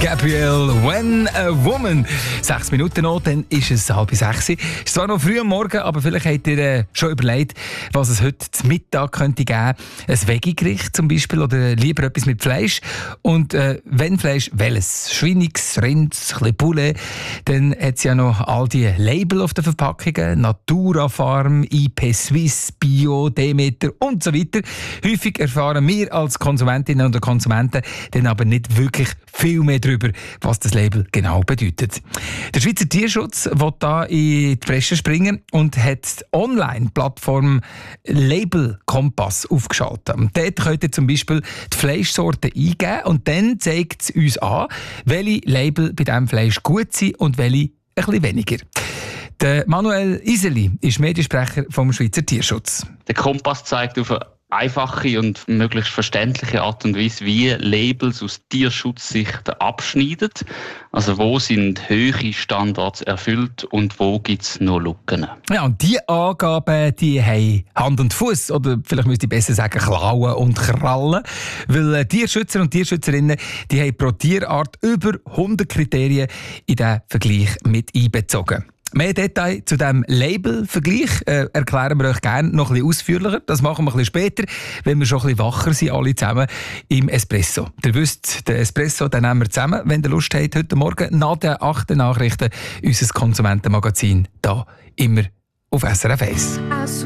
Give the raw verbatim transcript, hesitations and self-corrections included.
Gabriel, When a Woman. Sechs Minuten noch, dann ist es halb sechs. Es ist zwar noch früh am Morgen, aber vielleicht habt ihr äh, schon überlegt, was es heute zum Mittag könnte geben. Ein Veggie-Gericht zum Beispiel oder lieber etwas mit Fleisch. Und äh, wenn Fleisch, welches? Schweiniges, Rinds, ein bisschen Poulet. Dann hat es ja noch all die Label auf den Verpackungen. Natura Farm, I P Suisse, Bio, Demeter und so weiter. Häufig erfahren wir als Konsumentinnen und Konsumenten dann aber nicht wirklich viel mehr darüber, was das Label genau bedeutet. Der Schweizer Tierschutz will da in die Bresche springen und hat die Online-Plattform Label Kompass aufgeschaltet. Und dort könnt ihr zum Beispiel die Fleischsorten eingeben und dann zeigt es uns an, welche Label bei diesem Fleisch gut sind und welche ein bisschen weniger. Der Manuel Iseli ist Mediensprecher vom Schweizer Tierschutz. Der Kompass zeigt auf eine einfache und möglichst verständliche Art und Weise, wie Labels aus Tierschutzsicht abschneiden. Also wo sind höhere Standards erfüllt und wo gibt es noch Lücken. Ja, und diese Angaben, die haben Hand und Fuß oder vielleicht müsste ich besser sagen Klauen und Krallen, weil Tierschützer und Tierschützerinnen, die haben pro Tierart über hundert Kriterien in diesen Vergleich mit einbezogen. Mehr Details zu diesem Label-Vergleich äh, erklären wir euch gerne noch ein bisschen ausführlicher. Das machen wir ein bisschen später, wenn wir schon ein bisschen wacher sind, alle zusammen im Espresso. Ihr wisst, den Espresso den nehmen wir zusammen, wenn ihr Lust habt, heute Morgen nach den achten Nachrichten unser Konsumentenmagazin da immer auf S R F eins.